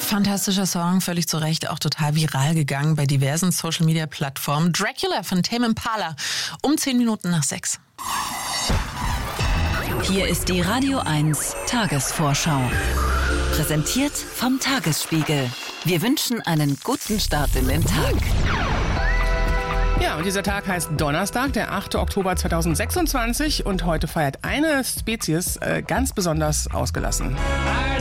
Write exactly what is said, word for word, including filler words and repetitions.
Fantastischer Song, völlig zu Recht auch total viral gegangen bei diversen Social-Media-Plattformen. Dracula von Tame Impala, um zehn Minuten nach sechs. Hier ist die Radio eins Tagesvorschau. Präsentiert vom Tagesspiegel. Wir wünschen einen guten Start in den Tag. Ja, und dieser Tag heißt Donnerstag, der achte Oktober zweitausendsechsundzwanzig. Und heute feiert eine Spezies äh, ganz besonders ausgelassen.